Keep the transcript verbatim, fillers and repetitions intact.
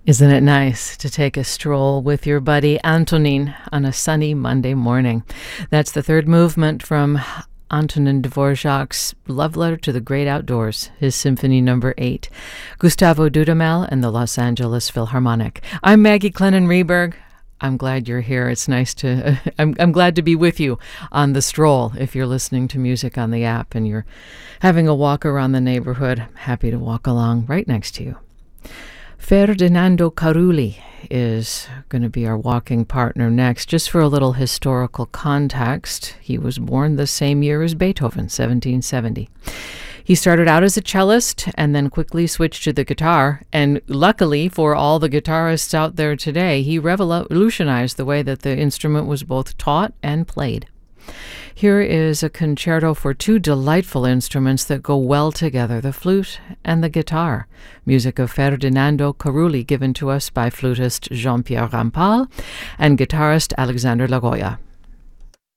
Isn't it nice to take a stroll with your buddy Antonin on a sunny Monday morning? That's the third movement from Antonin Dvorak's Love Letter to the Great Outdoors, his Symphony Number eight. Gustavo Dudamel and the Los Angeles Philharmonic. I'm Maggie Clennon-Reberg. I'm glad you're here. It's nice to, uh, I'm, I'm glad to be with you on the stroll. If you're listening to music on the app and you're having a walk around the neighborhood, I'm happy to walk along right next to you. Ferdinando Carulli is going to be our walking partner next. Just for a little historical context, he was born the same year as Beethoven, seventeen seventy. He started out as a cellist and then quickly switched to the guitar. And luckily for all the guitarists out there today, he revolutionized the way that the instrument was both taught and played. Here is a concerto for two delightful instruments that go well together, the flute and the guitar. Music of Ferdinando Carulli, given to us by flutist Jean-Pierre Rampal and guitarist Alexander Lagoya.